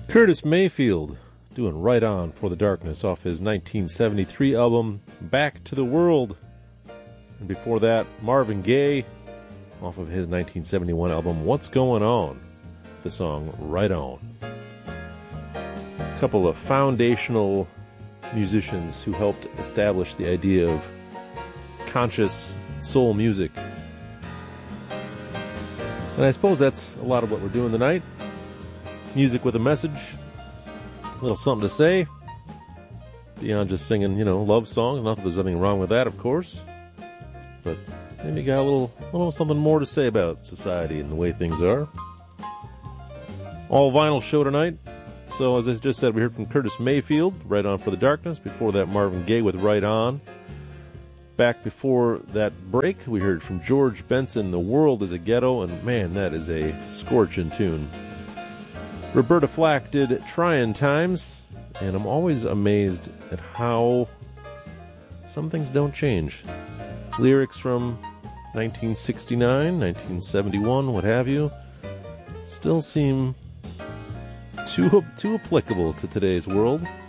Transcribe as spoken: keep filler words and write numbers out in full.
Curtis Mayfield doing Right On for the Darkness off his nineteen seventy-three album Back to the World. And before that, Marvin Gaye off of his nineteen seventy-one album What's Going On, the song Right On. A couple of foundational musicians who helped establish the idea of conscious soul music. And I suppose that's a lot of what we're doing tonight. Music with a message, a little something to say, beyond just singing, you know, love songs. Not that there's anything wrong with that, of course, but maybe got a little, little something more to say about society and the way things are. All vinyl show tonight. So, as I just said, we heard from Curtis Mayfield, Right On for the Darkness. Before that, Marvin Gaye with Right On. Back before that break, we heard from George Benson, The World is a Ghetto, and man, that is a scorching tune. Roberta Flack did Tryin' Times, and I'm always amazed at how some things don't change. Lyrics from nineteen sixty-nine, nineteen seventy-one, what have you, still seem too too applicable to today's world.